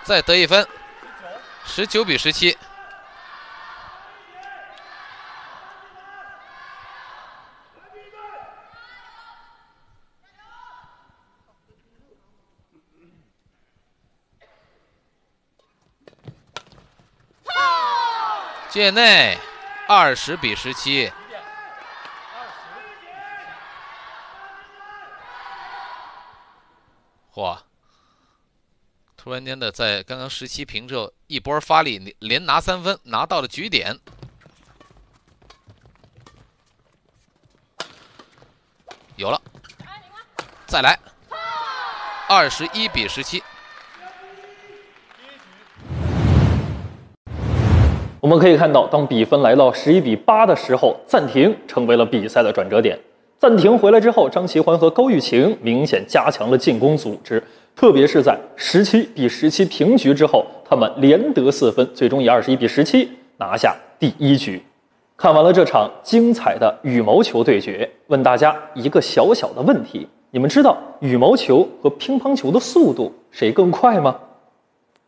再得一分，19比17。界内，20比17。哇！突然间的，在刚刚17平之后，一波发力，连拿3分，拿到了局点。有了，再来，21比17。 我们可以看到，当比分来到11比8的时候，暂停成为了比赛的转折点。暂停回来之后，张齐欢和高玉晴明显加强了进攻组织，特别是在17比17平局之后，他们连得4分，最终以21比17拿下第1局。看完了这场精彩的羽毛球对决，问大家一个小小的问题：你们知道羽毛球和乒乓球的速度谁更快吗？